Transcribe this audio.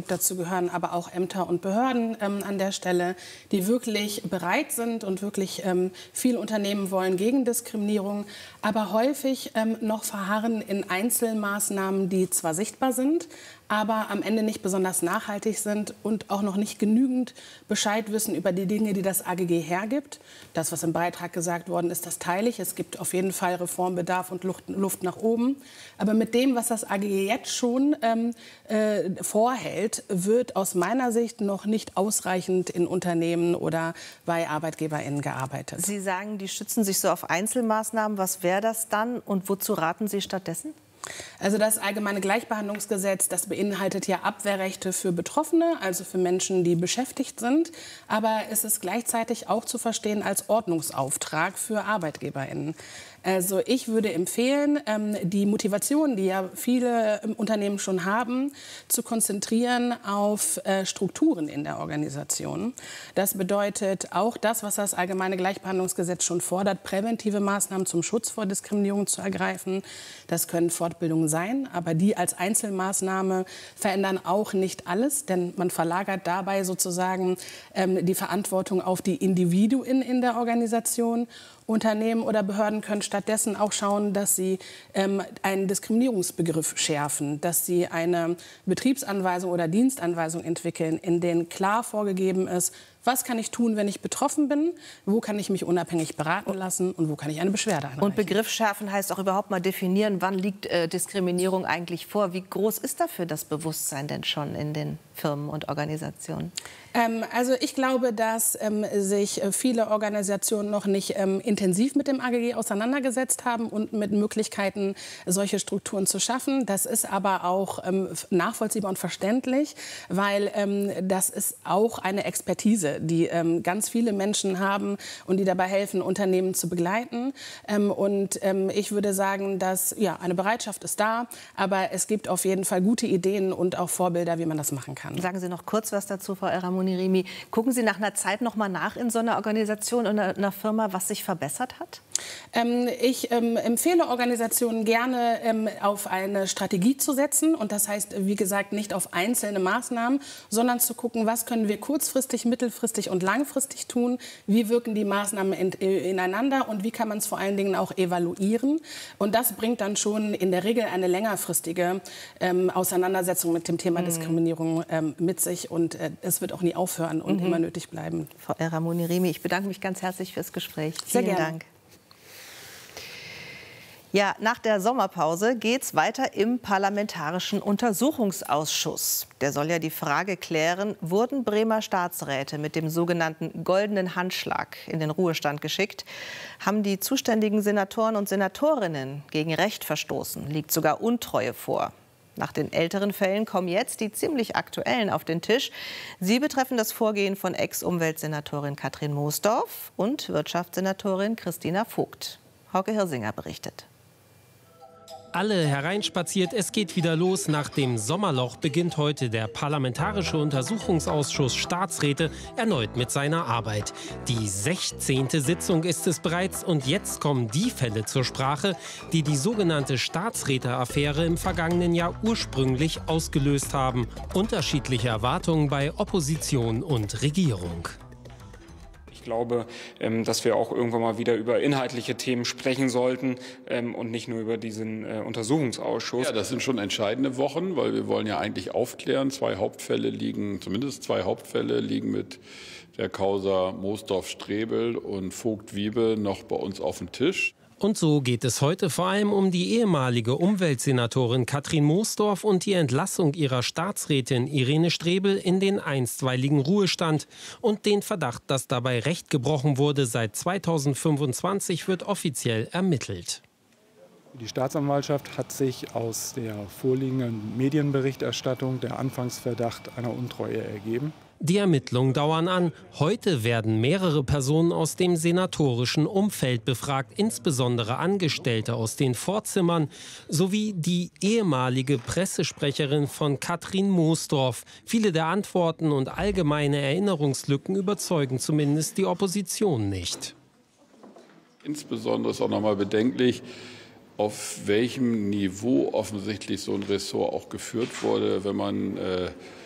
dazu gehören aber auch Ämter und Behörden an der Stelle, die wirklich bereit sind und wirklich viel unternehmen wollen gegen Diskriminierung, aber häufig noch verharren in Einzelmaßnahmen, die zwar sichtbar sind, aber am Ende nicht besonders nachhaltig sind und auch noch nicht genügend Bescheid wissen über die Dinge, die das AGG hergibt. Das, was im Beitrag gesagt worden ist, das teile ich. Es gibt auf jeden Fall Reformbedarf und Luft nach oben. Aber mit dem, was das AGG jetzt schon vorhält, wird aus meiner Sicht noch nicht ausreichend in Unternehmen oder bei ArbeitgeberInnen gearbeitet. Sie sagen, die stützen sich so auf Einzelmaßnahmen. Was wäre das dann und wozu raten Sie stattdessen? Also das Allgemeine Gleichbehandlungsgesetz, das beinhaltet ja Abwehrrechte für Betroffene, also für Menschen, die beschäftigt sind. Aber es ist gleichzeitig auch zu verstehen als Ordnungsauftrag für ArbeitgeberInnen. Also ich würde empfehlen, die Motivation, die ja viele Unternehmen schon haben, zu konzentrieren auf Strukturen in der Organisation. Das bedeutet auch das, was das Allgemeine Gleichbehandlungsgesetz schon fordert, präventive Maßnahmen zum Schutz vor Diskriminierung zu ergreifen. Das können Fortbildungen sein, aber die als Einzelmaßnahme verändern auch nicht alles, denn man verlagert dabei sozusagen die Verantwortung auf die Individuen in der Organisation. Unternehmen oder Behörden können stattdessen auch schauen, dass sie einen Diskriminierungsbegriff schärfen, dass sie eine Betriebsanweisung oder Dienstanweisung entwickeln, in denen klar vorgegeben ist, was kann ich tun, wenn ich betroffen bin, wo kann ich mich unabhängig beraten lassen und wo kann ich eine Beschwerde einreichen. Und Begriff schärfen heißt auch überhaupt mal definieren, wann liegt Diskriminierung eigentlich vor. Wie groß ist dafür das Bewusstsein denn schon in den Firmen und Organisationen? Also ich glaube, dass sich viele Organisationen noch nicht intensiv mit dem AGG auseinandergesetzt haben und mit Möglichkeiten, solche Strukturen zu schaffen. Das ist aber auch nachvollziehbar und verständlich, weil das ist auch eine Expertise, die ganz viele Menschen haben und die dabei helfen, Unternehmen zu begleiten. Und ich würde sagen, dass ja, eine Bereitschaft ist da, aber es gibt auf jeden Fall gute Ideen und auch Vorbilder, wie man das machen kann. Sagen Sie noch kurz was dazu, Frau El-Ramouni-Rimi. Gucken Sie nach einer Zeit noch mal nach in so einer Organisation und einer Firma, was sich verbessert hat? Ich empfehle Organisationen gerne, auf eine Strategie zu setzen. Und das heißt, wie gesagt, nicht auf einzelne Maßnahmen, sondern zu gucken, was können wir kurzfristig, mittelfristig und langfristig tun. Wie wirken die Maßnahmen ineinander und wie kann man es vor allen Dingen auch evaluieren. Und das bringt dann schon in der Regel eine längerfristige Auseinandersetzung mit dem Thema Diskriminierung mit sich. Und es wird auch nie aufhören und immer nötig bleiben. Frau El-Ramouni-Rimi, ich bedanke mich ganz herzlich fürs Gespräch. Sehr Vielen gerne. Dank. Ja, nach der Sommerpause geht's weiter im Parlamentarischen Untersuchungsausschuss. Der soll ja die Frage klären, wurden Bremer Staatsräte mit dem sogenannten goldenen Handschlag in den Ruhestand geschickt? Haben die zuständigen Senatoren und Senatorinnen gegen Recht verstoßen? Liegt sogar Untreue vor? Nach den älteren Fällen kommen jetzt die ziemlich aktuellen auf den Tisch. Sie betreffen das Vorgehen von Ex-Umweltsenatorin Katrin Moosdorf und Wirtschaftssenatorin Christina Vogt. Hauke Hirsinger berichtet. Alle hereinspaziert, es geht wieder los. Nach dem Sommerloch beginnt heute der Parlamentarische Untersuchungsausschuss Staatsräte erneut mit seiner Arbeit. Die 16. Sitzung ist es bereits und jetzt kommen die Fälle zur Sprache, die die sogenannte Staatsräte-Affäre im vergangenen Jahr ursprünglich ausgelöst haben. Unterschiedliche Erwartungen bei Opposition und Regierung. Ich glaube, dass wir auch irgendwann mal wieder über inhaltliche Themen sprechen sollten und nicht nur über diesen Untersuchungsausschuss. Ja, das sind schon entscheidende Wochen, weil wir wollen ja eigentlich aufklären. Zumindest zwei Hauptfälle liegen mit der Causa Moosdorf-Strebel und Vogt-Wiebe noch bei uns auf dem Tisch. Und so geht es heute vor allem um die ehemalige Umweltsenatorin Katrin Moosdorf und die Entlassung ihrer Staatsrätin Irene Strebel in den einstweiligen Ruhestand und den Verdacht, dass dabei Recht gebrochen wurde. Seit 2025 wird offiziell ermittelt. Die Staatsanwaltschaft hat sich aus der vorliegenden Medienberichterstattung der Anfangsverdacht einer Untreue ergeben. Die Ermittlungen dauern an. Heute werden mehrere Personen aus dem senatorischen Umfeld befragt, insbesondere Angestellte aus den Vorzimmern, sowie die ehemalige Pressesprecherin von Katrin Moosdorf. Viele der Antworten und allgemeine Erinnerungslücken überzeugen zumindest die Opposition nicht. Insbesondere ist auch noch mal bedenklich, auf welchem Niveau offensichtlich so ein Ressort auch geführt wurde, wenn man